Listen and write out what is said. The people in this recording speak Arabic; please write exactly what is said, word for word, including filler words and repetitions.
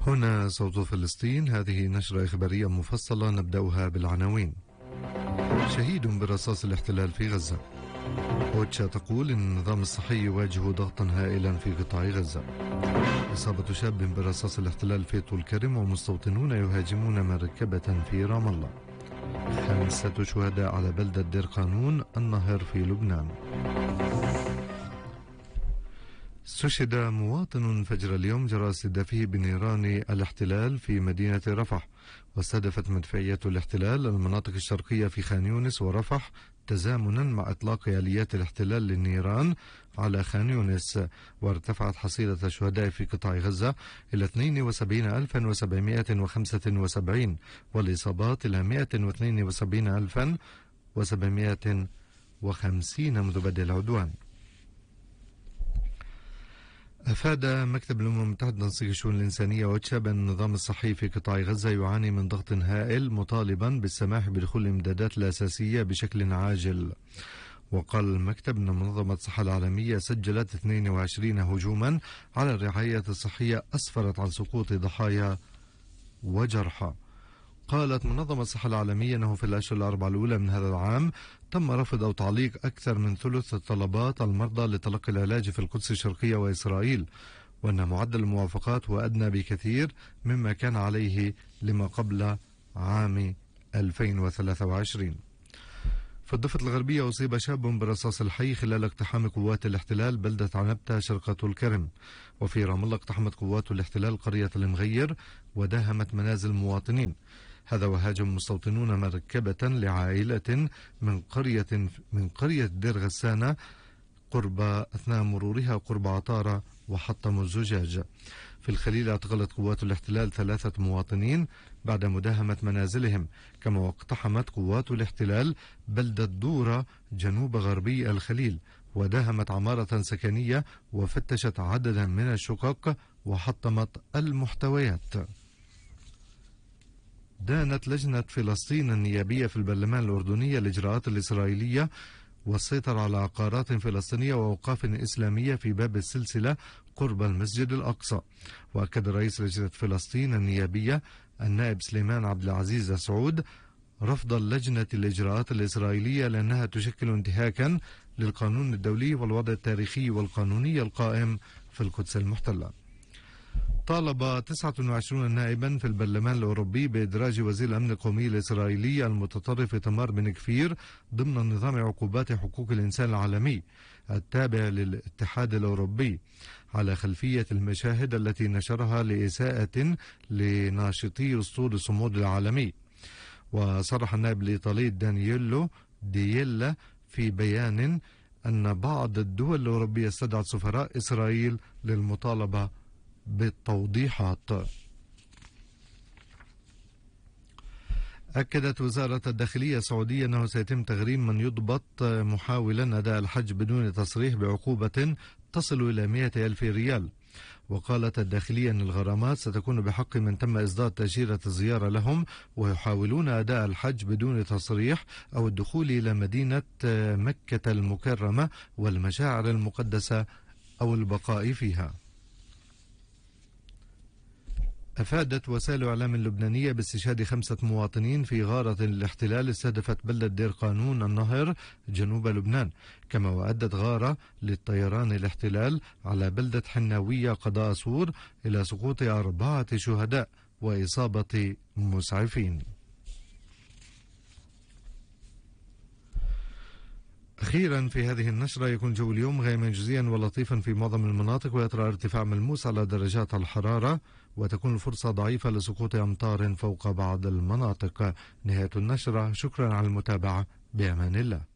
هنا صوت فلسطين، هذه نشرة إخبارية مفصلة نبدأها بالعناوين. شهيد برصاص الاحتلال في غزة. أوتشا تقول إن النظام الصحي يواجه ضغطا هائلا في قطاع غزة. إصابة شاب برصاص الاحتلال في طول كرم ومستوطنون يهاجمون مركبة في رام الله. خمسة شهداء على بلدة دير قانون النهر في لبنان. استشهد مواطن فجر اليوم جراء استهدافه بنيران الاحتلال في مدينة رفح، واستهدفت مدفعية الاحتلال المناطق الشرقية في خان يونس ورفح تزامنا مع إطلاق آليات الاحتلال للنيران على خان يونس، وارتفعت حصيلة الشهداء في قطاع غزة إلى اثنين وسبعين ألفا وسبعمائة وخمسة وسبعين والإصابات إلى مائة واثنين وسبعين ألفا وسبعمائة وخمسين منذ بدء العدوان. أفاد مكتب الأمم المتحدة تنسيق الشؤون الإنسانية أوتشا بأن النظام الصحي في قطاع غزة يعاني من ضغط هائل، مطالبا بالسماح بدخول الإمدادات الأساسية بشكل عاجل. وقال المكتب أن منظمة الصحة العالمية سجلت اثنين وعشرين هجوما على الرعاية الصحية أسفرت عن سقوط ضحايا وجرحى. قالت منظمة الصحة العالمية أنه في الأشهر الأربعة الأولى من هذا العام تم رفض أو تعليق أكثر من ثلث طلبات المرضى لتلقي العلاج في القدس الشرقية وإسرائيل، وأن معدل الموافقات هو أدنى بكثير مما كان عليه لما قبل عام ألفين وثلاثة وعشرين. في الضفة الغربية أصيب شاب برصاص الحي خلال اقتحام قوات الاحتلال بلدة عنبتة شرقة الكرم. وفي رام الله اقتحمت قوات الاحتلال قرية المغير وداهمت منازل مواطنين. هذا وهاجم مستوطنون مركبة لعائلة من قرية من قرية دير غسانة قرب أثناء مرورها قرب عطارة وحطموا الزجاج. في الخليل اعتقلت قوات الاحتلال ثلاثة مواطنين بعد مداهمة منازلهم، كما اقتحمت قوات الاحتلال بلدة دورة جنوب غربي الخليل وداهمت عمارة سكنية وفتشت عددا من الشقق وحطمت المحتويات. دانت لجنة فلسطين النيابية في البرلمان الأردني الإجراءات الإسرائيلية والسيطرة على عقارات فلسطينية وأوقاف إسلامية في باب السلسلة قرب المسجد الأقصى. وأكد رئيس لجنة فلسطين النيابية النائب سليمان عبد العزيز سعود رفض اللجنة الإجراءات الإسرائيلية لأنها تشكل انتهاكا للقانون الدولي والوضع التاريخي والقانوني القائم في القدس المحتلة. طالب تسعة وعشرين نائبا في البرلمان الأوروبي بإدراج وزير الأمن القومي الإسرائيلي المتطرف إيتمار بن كفير ضمن نظام عقوبات حقوق الإنسان العالمي التابع للاتحاد الأوروبي، على خلفية المشاهد التي نشرها لإساءة لناشطي أسطول الصمود العالمي. وصرح النائب الإيطالي دانييلو دييلا في بيان أن بعض الدول الأوروبية استدعت سفراء إسرائيل للمطالبة بالتوضيحات. أكدت وزارة الداخلية السعودية أنه سيتم تغريم من يضبط محاولا أداء الحج بدون تصريح بعقوبة تصل إلى مئة ألف ريال. وقالت الداخلية أن الغرامات ستكون بحق من تم إصدار تأشيرة الزيارة لهم ويحاولون أداء الحج بدون تصريح أو الدخول إلى مدينة مكة المكرمة والمشاعر المقدسة أو البقاء فيها. أفادت وسائل إعلام لبنانية باستشهاد خمسة مواطنين في غارة الاحتلال استهدفت بلدة دير قانون النهر جنوب لبنان، كما وأدت غارة للطيران الاحتلال على بلدة حناوية قضاء سور إلى سقوط أربعة شهداء وإصابة مسعفين. أخيرا في هذه النشرة، يكون جو اليوم غيما جزئيا ولطيفا في معظم المناطق ويطرأ ارتفاع ملموس على درجات الحرارة، وتكون الفرصة ضعيفة لسقوط أمطار فوق بعض المناطق. نهاية النشرة، شكرا على المتابعة، بأمان الله.